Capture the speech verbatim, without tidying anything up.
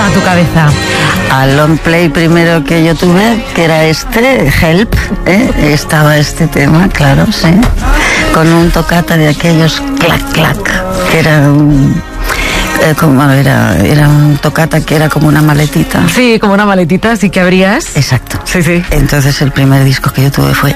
a tu cabeza? Al long play primero que yo tuve, que era este, Help, ¿eh? Estaba este tema, claro, sí. Con un toccata de aquellos clac, clac, que era un... Eh, como era, era un toccata que era como una maletita. Sí, como una maletita, así que abrías. Exacto. Sí, sí. Entonces el primer disco que yo tuve fue